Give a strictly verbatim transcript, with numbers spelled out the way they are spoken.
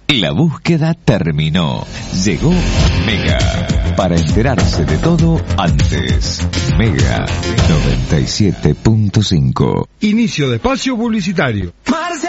La búsqueda terminó. Llegó Mega. Para enterarse de todo antes. Mega noventa y siete punto cinco. Inicio de espacio publicitario.